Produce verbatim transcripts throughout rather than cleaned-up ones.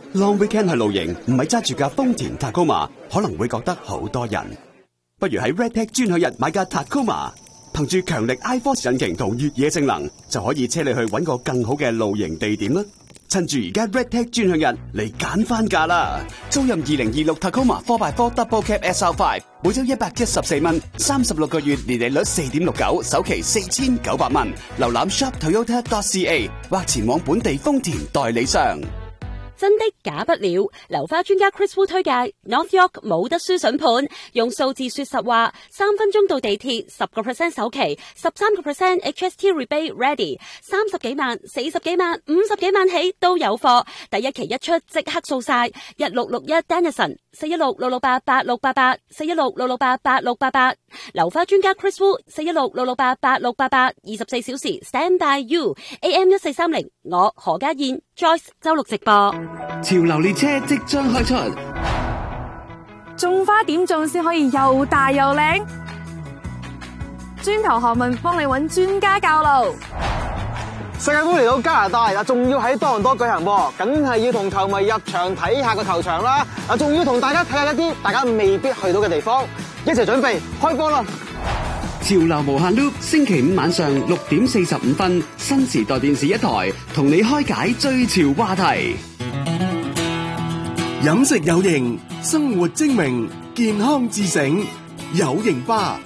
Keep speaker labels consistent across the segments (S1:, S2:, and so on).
S1: Long weekend 去露營，唔係揸住架豐田 Tacoma， 可能會覺得好多人。不如喺 Redtech 專享日買架 Tacoma， 憑住強力 iForce 引擎同越野性能，就可以車你去搵個更好嘅露營地點啦。趁住而家 Redtech 專享日嚟揀翻價啦！租任二零二六 Tacoma 四 by 四 Double Cab S R 五， 每周一百一十四蚊，三十六個月年利率四點六九，首期四千九百蚊。瀏覽 shop toyota dot c a 或前往本地豐田代理商。
S2: 真的假不了，樓花專家 Chris Wu 推介 North York 冇得輸筍盤，用數字說實話，三分鐘到地鐵，十個 percent 首期，十三個 percent H S T rebate ready， 三十幾萬、四十幾萬、五十幾萬起都有貨，第一期一出即刻掃晒，一六六一 Dennison， 四一六六六八八六八八，四一六六六八八六八八，樓花專家 Chris Wu， 四一六六六八八六八八，二十四小時 stand by you， A M 一四三零，我何家燕 Joyce 周六直播。
S3: 潮流列車即將開出，
S4: 種花點種先可以又大又靚？磚頭學問幫你揾專家教路。
S5: 世界盃嚟到加拿大啦，仲要喺多倫多舉行噃，梗係要同球迷入場睇下個球場啦。啊，仲要同大家睇下一啲大家未必去到嘅地方，一齊準備開波啦！
S3: 潮流無限 loop， 星期五晚上六點四十五分，新時代電視一台同你開解最潮話題。
S6: 飲食有型，生活精明，健康自醒，有型吧。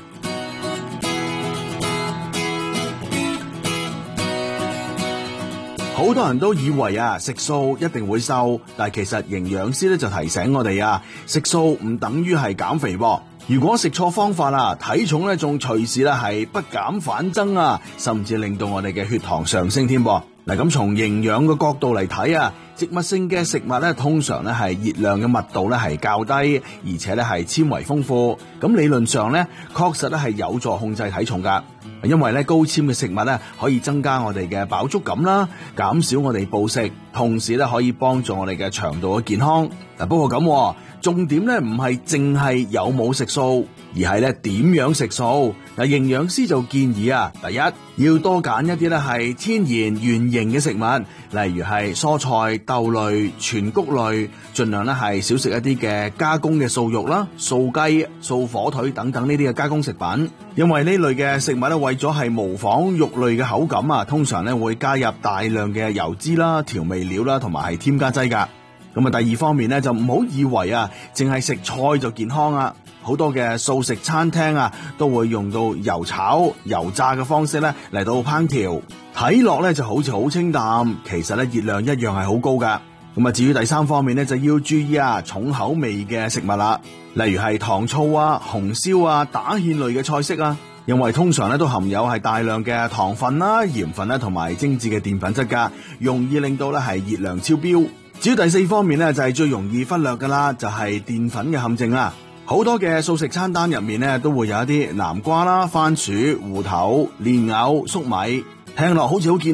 S6: 好多人都以為啊，食素一定會瘦，但係其實營養師咧就提醒我哋啊，食素唔等於係減肥噃。如果食錯方法啊，體重咧仲隨時咧係不減反增啊，甚至令到我哋嘅血糖上升添噃。嗱，咁從營養嘅角度嚟睇啊，植物性嘅食物咧，通常咧係熱量嘅密度咧係較低，而且咧係纖維豐富。咁理論上咧，確實咧係有助控制體重噶。因為咧高纖嘅食物咧可以增加我哋嘅飽足感啦，減少我哋暴食，同時咧可以幫助我哋嘅腸道嘅健康。嗱，不過咁重點咧唔係淨係有冇食素，而係咧點樣食素。嗱，營養師就建議啊，第一要多揀一啲咧係天然原形嘅食物，例如係蔬菜、豆類、全穀類，盡量咧係少食一啲嘅加工嘅素肉啦、素雞、素火腿等等呢啲嘅加工食品。因為呢類嘅食物咧為咗係模仿肉類嘅口感啊，通常咧會加入大量嘅油脂啦、調味料啦，同埋係添加劑噶。咁啊，第二方面咧就唔好以為啊，淨係食菜就健康啊。好多嘅素食餐廳啊，都會用到油炒、油炸嘅方式咧嚟到烹調，睇落咧就好似好清淡，其實咧熱量一樣係好高噶。咁啊，至於第三方面咧，就要注意啊，重口味嘅食物啦，例如係糖醋啊、紅燒啊、打芡類嘅菜式啊，因為通常咧都含有係大量嘅糖分啦、鹽分啦同埋精緻嘅澱粉質噶，容易令到咧係熱量超標。至於第四方面咧，就係最容易忽略噶啦，就係澱粉嘅陷阱啦。好多嘅素食餐單入面咧，都會有一啲南瓜啦、番薯、芋頭、蓮藕、粟米，聽落好似好健